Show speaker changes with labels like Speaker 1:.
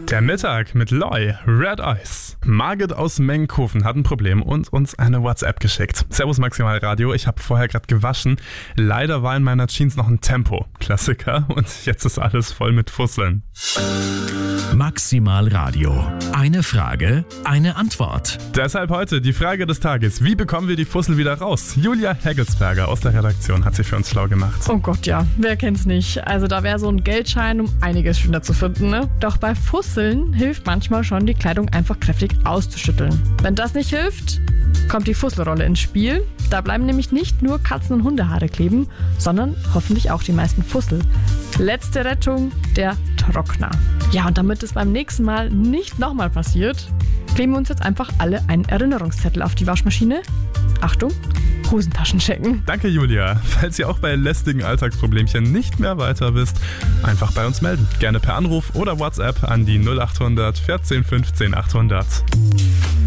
Speaker 1: Der Mittag mit Loy, Red Eyes. Margit aus Menkhofen hat ein Problem und uns eine WhatsApp geschickt. Servus Maximal Radio, ich habe vorher gerade gewaschen. Leider war in meiner Jeans noch ein Tempo. Klassiker. Und jetzt ist alles voll mit Fusseln.
Speaker 2: Maximal Radio. Eine Frage, eine Antwort.
Speaker 1: Deshalb heute die Frage des Tages. Wie bekommen wir die Fussel wieder raus? Julia Heggelsberger aus der Redaktion hat sich für uns schlau gemacht.
Speaker 3: Oh Gott, ja. Wer kennt's nicht? Also da wäre so ein Geldschein um einiges schöner zu finden, ne? Doch bei Fusseln hilft manchmal schon, die Kleidung einfach kräftig auszuschütteln. Wenn das nicht hilft, kommt die Fusselrolle ins Spiel. Da bleiben nämlich nicht nur Katzen- und Hundehaare kleben, sondern hoffentlich auch die meisten Fussel. Letzte Rettung, der Trockner. Ja, und damit es beim nächsten Mal nicht nochmal passiert, kleben wir uns jetzt einfach alle einen Erinnerungszettel auf die Waschmaschine. Achtung, Hosentaschen checken.
Speaker 1: Danke Julia. Falls ihr auch bei lästigen Alltagsproblemchen nicht mehr weiter wisst, einfach bei uns melden. Gerne per Anruf oder WhatsApp an die 0800 14 15 800.